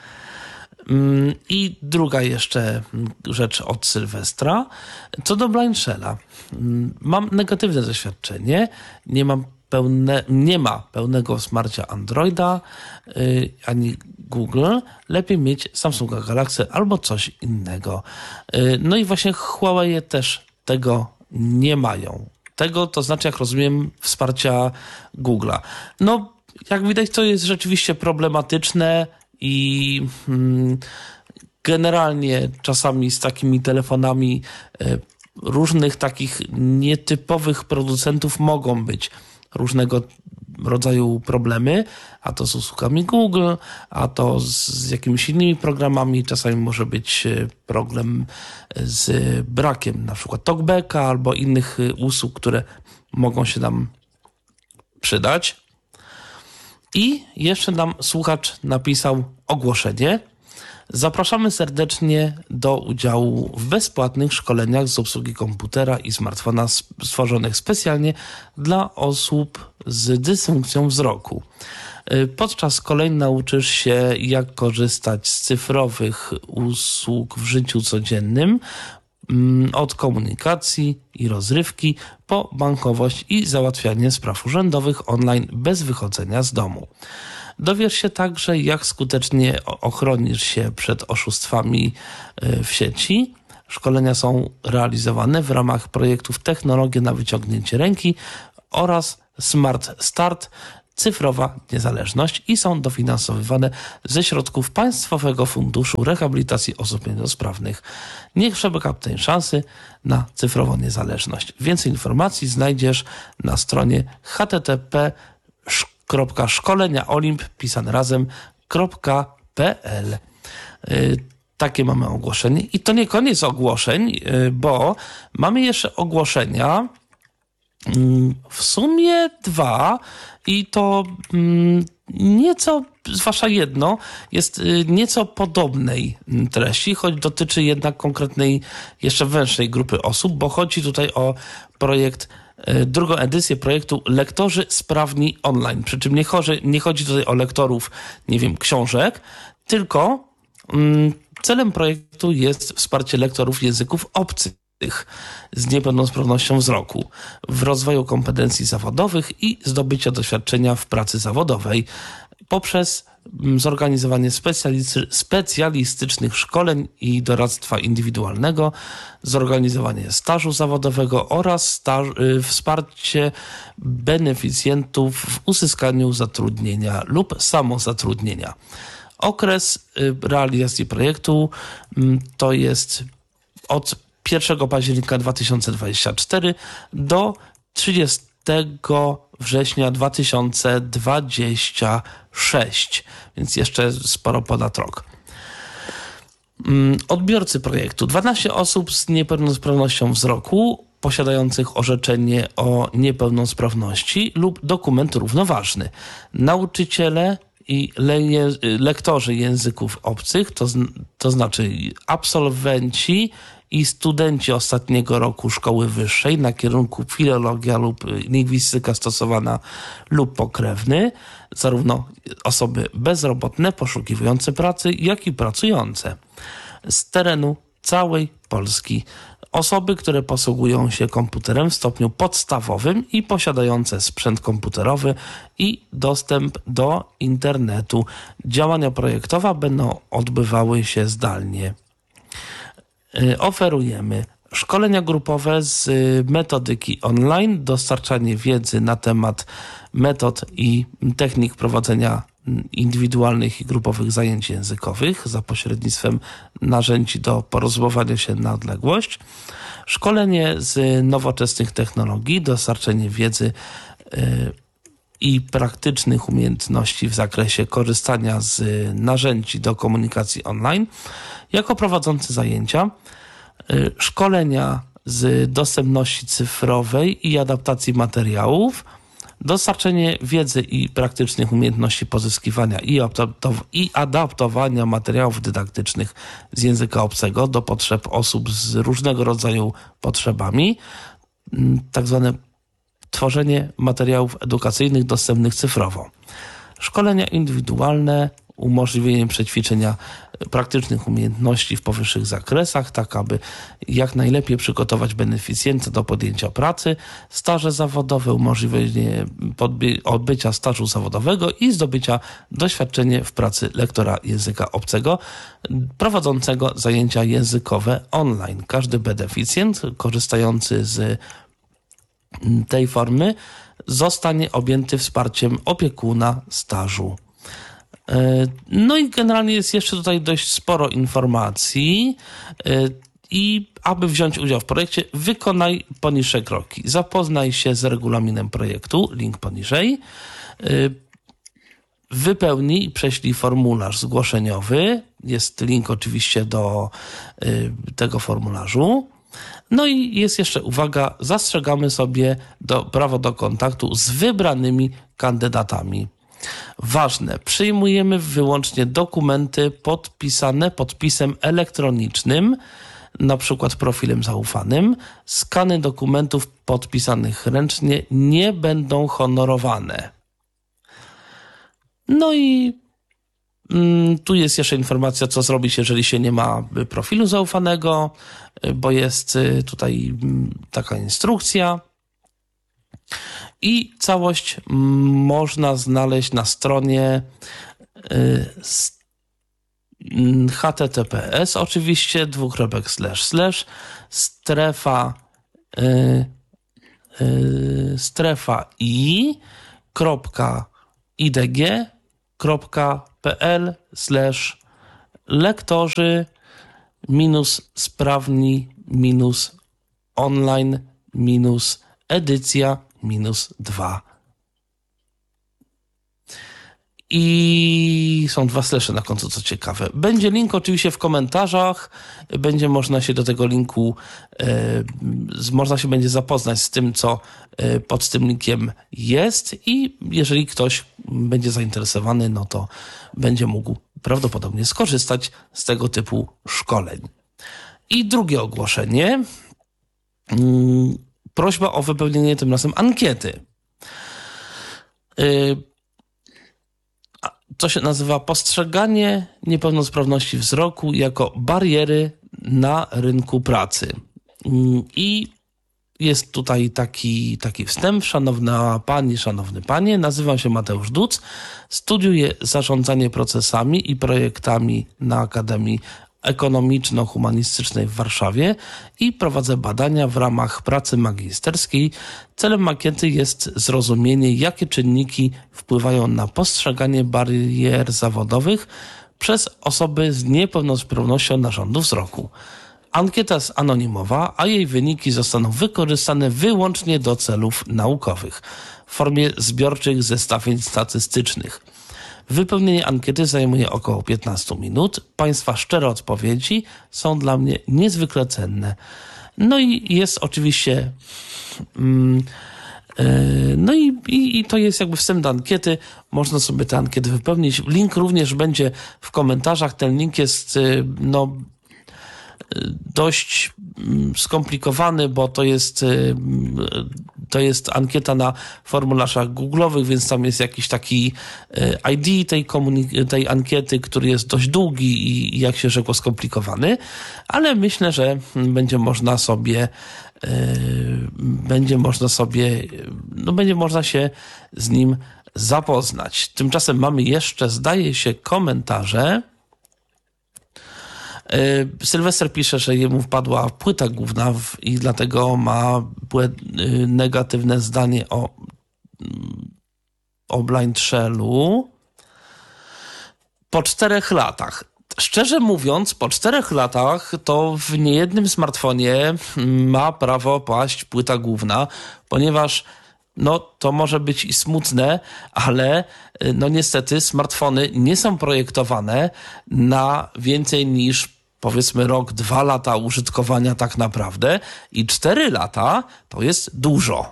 Yy, I druga jeszcze rzecz od Sylwestra. Co do Blind Shella. Yy, mam negatywne doświadczenie. Nie mam Pełne, nie ma pełnego wsparcia Androida yy, ani Google. Lepiej mieć Samsunga Galaxy albo coś innego. Yy, no i właśnie Huawei też tego nie mają. Tego, to znaczy, jak rozumiem, wsparcia Google'a. No, jak widać, to jest rzeczywiście problematyczne i mm, generalnie czasami z takimi telefonami yy, różnych takich nietypowych producentów mogą być różnego rodzaju problemy, a to z usługami Google, a to z, z jakimiś innymi programami. Czasami może być problem z brakiem na przykład talkbacka albo innych usług, które mogą się nam przydać. I jeszcze nam słuchacz napisał ogłoszenie. Zapraszamy serdecznie do udziału w bezpłatnych szkoleniach z obsługi komputera i smartfona stworzonych specjalnie dla osób z dysfunkcją wzroku. Podczas szkoleń nauczysz się, jak korzystać z cyfrowych usług w życiu codziennym, od komunikacji i rozrywki po bankowość i załatwianie spraw urzędowych online bez wychodzenia z domu. Dowiesz się także, jak skutecznie ochronisz się przed oszustwami w sieci. Szkolenia są realizowane w ramach projektów Technologie na wyciągnięcie ręki oraz Smart Start. Cyfrowa Niezależność i są dofinansowywane ze środków Państwowego Funduszu Rehabilitacji Osób Niepełnosprawnych. Niech przebyka tej szansy na cyfrową niezależność. Więcej informacji znajdziesz na stronie h t t p kropka szkolenia olimp pisane razem kropka p l. Takie mamy ogłoszenie. I to nie koniec ogłoszeń, bo mamy jeszcze ogłoszenia, w sumie dwa, i to nieco, zwłaszcza jedno, jest nieco podobnej treści, choć dotyczy jednak konkretnej, jeszcze węższej grupy osób, bo chodzi tutaj o projekt, drugą edycję projektu Lektorzy Sprawni Online. Przy czym nie chodzi, nie chodzi tutaj o lektorów, nie wiem, książek, tylko mm, celem projektu jest wsparcie lektorów języków obcych z niepełnosprawnością wzroku w rozwoju kompetencji zawodowych i zdobycia doświadczenia w pracy zawodowej poprzez zorganizowanie specjalisty- specjalistycznych szkoleń i doradztwa indywidualnego, zorganizowanie stażu zawodowego oraz staż, y, wsparcie beneficjentów w uzyskaniu zatrudnienia lub samozatrudnienia. Okres y, realizacji projektu y, to jest od pierwszego października dwa tysiące dwudziestego czwartego do trzydziestego września dwa tysiące dwudziestego szóstego, więc jeszcze sporo ponad rok. Odbiorcy projektu: dwanaście osób z niepełnosprawnością wzroku posiadających orzeczenie o niepełnosprawności lub dokument równoważny, nauczyciele i le- lektorzy języków obcych, to, z- to znaczy absolwenci i studenci ostatniego roku szkoły wyższej na kierunku filologia lub lingwistyka stosowana lub pokrewny, zarówno osoby bezrobotne, poszukiwające pracy, jak i pracujące z terenu całej Polski. Osoby, które posługują się komputerem w stopniu podstawowym i posiadające sprzęt komputerowy i dostęp do internetu. Działania projektowe będą odbywały się zdalnie. Oferujemy szkolenia grupowe z metodyki online, dostarczanie wiedzy na temat metod i technik prowadzenia indywidualnych i grupowych zajęć językowych za pośrednictwem narzędzi do porozumiewania się na odległość, szkolenie z nowoczesnych technologii, dostarczenie wiedzy yy, i praktycznych umiejętności w zakresie korzystania z narzędzi do komunikacji online jako prowadzący zajęcia, szkolenia z dostępności cyfrowej i adaptacji materiałów, dostarczenie wiedzy i praktycznych umiejętności pozyskiwania i, adaptow- i adaptowania materiałów dydaktycznych z języka obcego do potrzeb osób z różnego rodzaju potrzebami, tak zwane tworzenie materiałów edukacyjnych dostępnych cyfrowo. Szkolenia indywidualne, umożliwienie przećwiczenia praktycznych umiejętności w powyższych zakresach, tak aby jak najlepiej przygotować beneficjenta do podjęcia pracy, staże zawodowe, umożliwienie podbie- odbycia stażu zawodowego i zdobycia doświadczenia w pracy lektora języka obcego prowadzącego zajęcia językowe online. Każdy beneficjent korzystający z tej formy zostanie objęty wsparciem opiekuna stażu. No i generalnie jest jeszcze tutaj dość sporo informacji i aby wziąć udział w projekcie, wykonaj poniższe kroki. Zapoznaj się z regulaminem projektu, link poniżej. Wypełnij i prześlij formularz zgłoszeniowy. Jest link oczywiście do tego formularzu. No i jest jeszcze uwaga, zastrzegamy sobie do, prawo do kontaktu z wybranymi kandydatami. Ważne, przyjmujemy wyłącznie dokumenty podpisane podpisem elektronicznym, na przykład profilem zaufanym. Skany dokumentów podpisanych ręcznie nie będą honorowane. No i mm, tu jest jeszcze informacja, co zrobić, jeżeli się nie ma profilu zaufanego, bo jest tutaj taka instrukcja. I całość można znaleźć na stronie h t t p s oczywiście dwukropek slash slash strefa strefa i kropka idg.pl slash lektorzy minus sprawni minus online minus edycja minus dwa. I są dwa slesze na końcu, co ciekawe. Będzie link oczywiście w komentarzach. Będzie można się do tego linku, e, z, można się będzie zapoznać z tym, co e, pod tym linkiem jest i jeżeli ktoś będzie zainteresowany, no to będzie mógł prawdopodobnie skorzystać z tego typu szkoleń. I drugie ogłoszenie. Mm, prośba o wypełnienie tym razem ankiety. E, To się nazywa postrzeganie niepełnosprawności wzroku jako bariery na rynku pracy. I jest tutaj taki, taki wstęp. Szanowna pani, szanowny panie, nazywam się Mateusz Duc, studiuję zarządzanie procesami i projektami na Akademii Ekonomiczno-Humanistycznej w Warszawie i prowadzę badania w ramach pracy magisterskiej. Celem ankiety jest zrozumienie, jakie czynniki wpływają na postrzeganie barier zawodowych przez osoby z niepełnosprawnością narządu wzroku. Ankieta jest anonimowa, a jej wyniki zostaną wykorzystane wyłącznie do celów naukowych w formie zbiorczych zestawień statystycznych. Wypełnienie ankiety zajmuje około piętnaście minut. Państwa szczere odpowiedzi są dla mnie niezwykle cenne. No i jest oczywiście... Mm, yy, no i, i, i to jest jakby wstęp do ankiety. Można sobie tę ankietę wypełnić. Link również będzie w komentarzach. Ten link jest yy, no... dość skomplikowany, bo to jest to jest ankieta na formularzach google'owych, więc tam jest jakiś taki I D tej, komunik- tej ankiety, który jest dość długi i, jak się rzekło, skomplikowany, ale myślę, że będzie można sobie będzie można sobie no będzie można się z nim zapoznać. Tymczasem mamy jeszcze, zdaje się, komentarze. Sylwester pisze, że jemu wpadła płyta główna w, i dlatego ma negatywne zdanie o, o Blind Shellu. Po czterech latach. Szczerze mówiąc, po czterech latach to w niejednym smartfonie ma prawo paść płyta główna, ponieważ no to może być i smutne, ale no niestety smartfony nie są projektowane na więcej niż powiedzmy rok, dwa lata użytkowania tak naprawdę i cztery lata to jest dużo.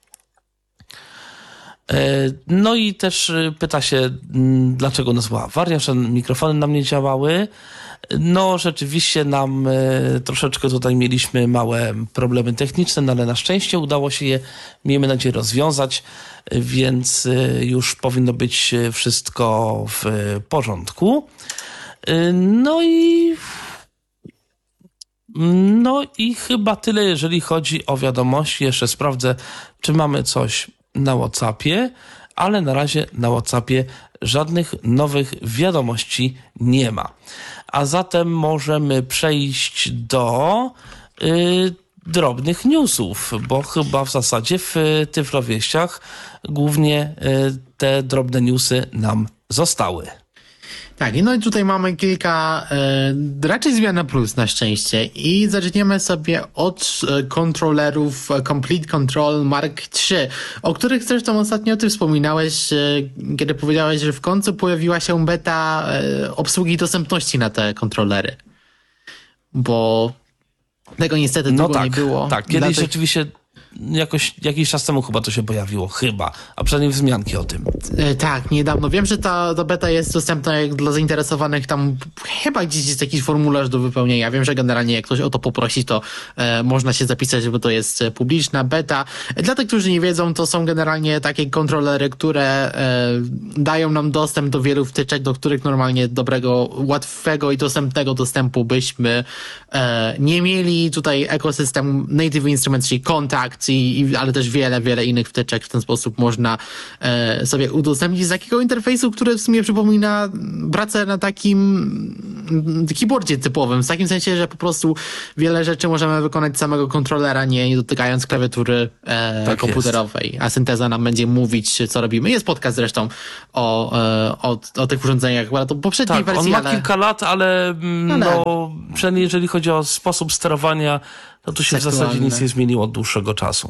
No i też pyta się, dlaczego nastąpiła awaria, że mikrofony nam nie działały. No rzeczywiście nam troszeczkę tutaj mieliśmy małe problemy techniczne, no ale na szczęście udało się je, miejmy nadzieję, rozwiązać, więc już powinno być wszystko w porządku. No i no i chyba tyle, jeżeli chodzi o wiadomości. Jeszcze sprawdzę, czy mamy coś na WhatsAppie, ale na razie na WhatsAppie żadnych nowych wiadomości nie ma. A zatem możemy przejść do y, drobnych newsów, bo chyba w zasadzie w Tyflowieściach głównie y, te drobne newsy nam zostały. Tak, no i tutaj mamy kilka e, raczej zmian na plus na szczęście i zaczniemy sobie od e, kontrolerów Complete Control Mark trzy, o których zresztą ostatnio ty wspominałeś, e, kiedy powiedziałeś, że w końcu pojawiła się beta e, obsługi dostępności na te kontrolery, bo tego niestety no długo tak, nie było. Tak, kiedyś Dlatego... rzeczywiście jakoś, jakiś czas temu chyba to się pojawiło, chyba, a przynajmniej wzmianki o tym. E, tak, niedawno. Wiem, że ta, ta beta jest dostępna jak dla zainteresowanych, tam chyba gdzieś jest jakiś formularz do wypełnienia. Wiem, że generalnie jak ktoś o to poprosi, to e, można się zapisać, bo to jest e, publiczna beta. E, dla tych, którzy nie wiedzą, to są generalnie takie kontrolery, które e, dają nam dostęp do wielu wtyczek, do których normalnie dobrego, łatwego i dostępnego dostępu byśmy e, nie mieli. Tutaj ekosystem Native Instruments, czyli Contact, I, i, ale też wiele, wiele innych wtyczek w ten sposób można e, sobie udostępnić z takiego interfejsu, który w sumie przypomina pracę na takim mm, keyboardzie typowym, w takim sensie, że po prostu wiele rzeczy możemy wykonać z samego kontrolera, nie, nie dotykając klawiatury e, Tak komputerowej, jest. A synteza nam będzie mówić, co robimy. Jest podcast zresztą o, e, o, o tych urządzeniach, ale to poprzedniej Tak, wersji, on ma ale... kilka lat, ale mm, Ale- no, przynajmniej jeżeli chodzi o sposób sterowania, no to się w zasadzie Seksualne. nic nie zmieniło od dłuższego czasu.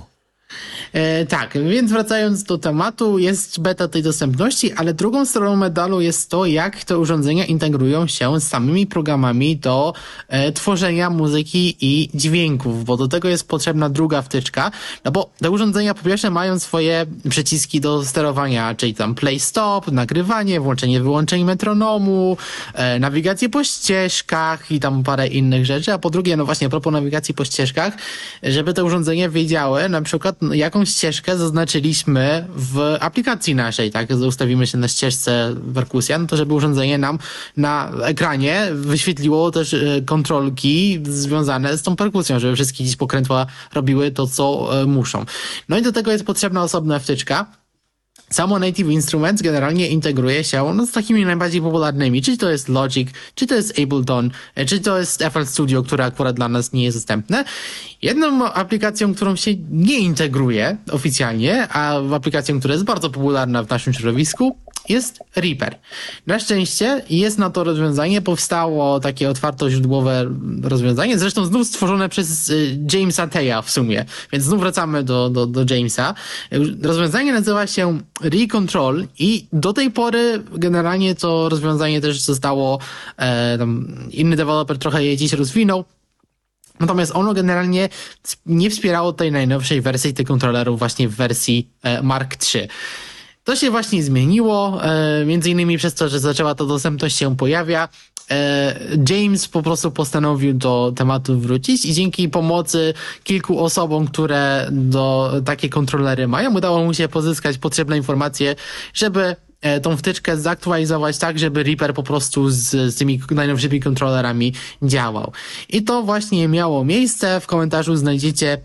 E, tak, więc wracając do tematu, jest beta tej dostępności, ale drugą stroną medalu jest to, jak te urządzenia integrują się z samymi programami do e, tworzenia muzyki i dźwięków, bo do tego jest potrzebna druga wtyczka, no bo te urządzenia po pierwsze mają swoje przyciski do sterowania, czyli tam play stop, nagrywanie, włączenie, wyłączenie metronomu, e, nawigację po ścieżkach i tam parę innych rzeczy, a po drugie, no właśnie a propos nawigacji po ścieżkach, żeby te urządzenia wiedziały na przykład no, jaką ścieżkę zaznaczyliśmy w aplikacji naszej, tak? Ustawimy się na ścieżce perkusja, no to żeby urządzenie nam na ekranie wyświetliło też e, kontrolki związane z tą perkusją, żeby wszystkie dziś pokrętła robiły to, co e, muszą. No i do tego jest potrzebna osobna wtyczka. Samo Native Instruments generalnie integruje się no, z takimi najbardziej popularnymi, czy to jest Logic, czy to jest Ableton, czy to jest F L Studio, które akurat dla nas nie jest dostępne. Jedną aplikacją, którą się nie integruje oficjalnie, a aplikacją, która jest bardzo popularna w naszym środowisku, jest Reaper. Na szczęście jest na to rozwiązanie, powstało takie otwartoźródłowe rozwiązanie, zresztą znów stworzone przez y, Jamesa Teja w sumie, więc znów wracamy do, do, do Jamesa. Rozwiązanie nazywa się Recontrol i do tej pory generalnie to rozwiązanie też zostało, e, tam inny deweloper trochę je dziś rozwinął. Natomiast ono generalnie nie wspierało tej najnowszej wersji tych kontrolerów właśnie w wersji e, Mark trzy. To się właśnie zmieniło, e, między innymi przez to, że zaczęła ta dostępność się pojawia. E, James po prostu postanowił do tematu wrócić i dzięki pomocy kilku osobom, które do takie kontrolery mają, udało mu się pozyskać potrzebne informacje, żeby e, tą wtyczkę zaktualizować tak, żeby Reaper po prostu z, z tymi najnowszymi kontrolerami działał. I to właśnie miało miejsce. W komentarzu znajdziecie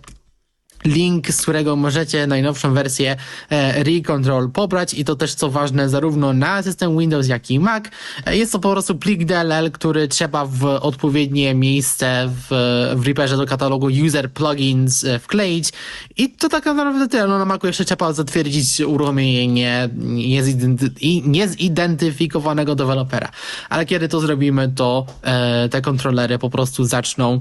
link, z którego możecie najnowszą wersję e, Recontrol pobrać i to też co ważne zarówno na system Windows, jak i Mac. E, jest to po prostu plik D L L, który trzeba w odpowiednie miejsce w, w Reaperze do katalogu User Plugins e, wkleić i to tak naprawdę tyle. No, na Macu jeszcze trzeba zatwierdzić uruchomienie niezidenty- i niezidentyfikowanego dewelopera. Ale kiedy to zrobimy, to e, te kontrolery po prostu zaczną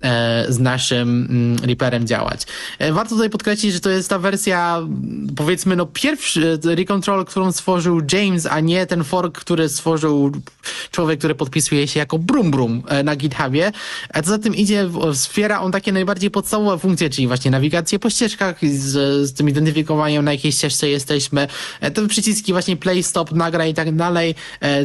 z naszym Reaperem działać. Warto tutaj podkreślić, że to jest ta wersja, powiedzmy, no pierwszy Recontrol, którą stworzył James, a nie ten fork, który stworzył człowiek, który podpisuje się jako Brum Brum na GitHubie. A co za tym idzie, wspiera on takie najbardziej podstawowe funkcje, czyli właśnie nawigację po ścieżkach, z, z tym identyfikowaniem, na jakiej ścieżce jesteśmy, te przyciski właśnie play, stop, nagraj i tak dalej.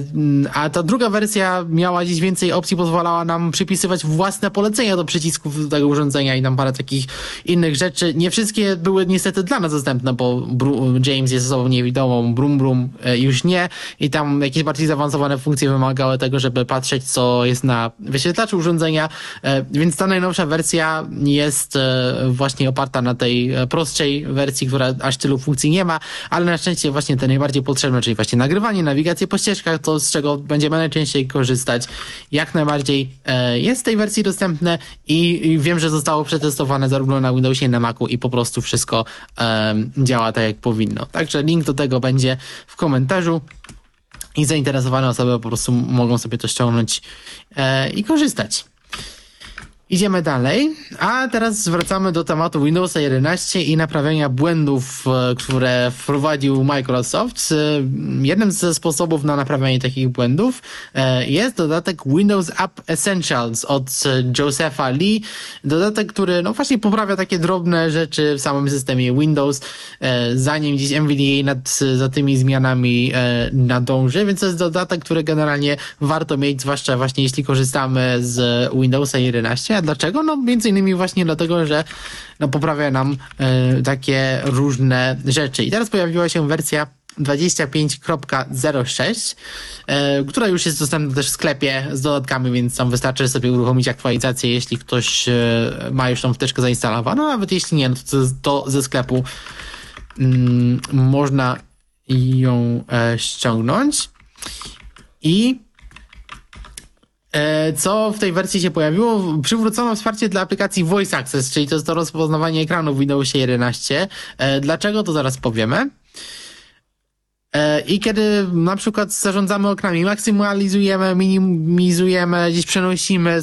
A ta druga wersja miała dziś więcej opcji, pozwalała nam przypisywać własne polecenia do przycisków tego urządzenia i tam parę takich innych rzeczy. Nie wszystkie były niestety dla nas dostępne, bo Bru- James jest osobą niewidomą, Brum Brum e, już nie i tam jakieś bardziej zaawansowane funkcje wymagały tego, żeby patrzeć, co jest na wyświetlaczu urządzenia, e, więc ta najnowsza wersja jest e, właśnie oparta na tej e, prostszej wersji, która aż tylu funkcji nie ma, ale na szczęście właśnie te najbardziej potrzebne, czyli właśnie nagrywanie, nawigację po ścieżkach, to z czego będziemy najczęściej korzystać, jak najbardziej e, jest w tej wersji dostępne i, i wiem, że zostało przetestowane zarówno na Windowsie, jak i na Macu i po prostu wszystko um, działa tak, jak powinno. Także link do tego będzie w komentarzu i zainteresowane osoby po prostu mogą sobie to ściągnąć e, i korzystać. Idziemy dalej, a teraz wracamy do tematu Windowsa jedenaście i naprawiania błędów, które wprowadził Microsoft. Jednym ze sposobów na naprawianie takich błędów jest dodatek Windows App Essentials od Josepha Lee. Dodatek, który no właśnie poprawia takie drobne rzeczy w samym systemie Windows, zanim dziś M V D A nad, za tymi zmianami nadąży, więc to jest dodatek, który generalnie warto mieć, zwłaszcza właśnie jeśli korzystamy z Windowsa jedenaście. A dlaczego? No między innymi właśnie dlatego, że no, poprawia nam y, takie różne rzeczy. I teraz pojawiła się wersja dwadzieścia pięć kropka zero sześć, y, która już jest dostępna też w sklepie z dodatkami, więc tam wystarczy sobie uruchomić aktualizację, jeśli ktoś y, ma już tą wtyczkę zainstalowaną, nawet jeśli nie, no to, to ze sklepu y, można ją y, ściągnąć. I E, Co w tej wersji się pojawiło? Przywrócono wsparcie dla aplikacji Voice Access, czyli to jest to rozpoznawanie ekranu w Windowsie jedenaście. E, Dlaczego? To zaraz powiemy. E, I kiedy na przykład zarządzamy oknami, maksymalizujemy, minimizujemy, gdzieś przenosimy